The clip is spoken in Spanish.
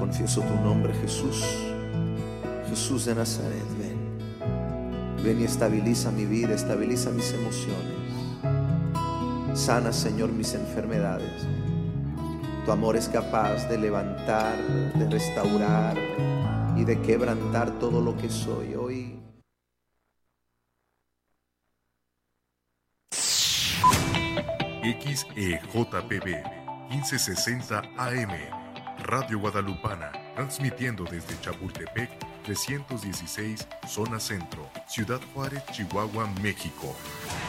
Confieso tu nombre, Jesús. Jesús de Nazaret, ven. Ven y estabiliza mi vida, estabiliza mis emociones. Sana, Señor, mis enfermedades. Tu amor es capaz de levantar, de restaurar y de quebrantar todo lo que soy hoy. XEJPB 1560 AM, Radio Guadalupana, transmitiendo desde Chapultepec 316, zona centro, Ciudad Juárez, Chihuahua, México.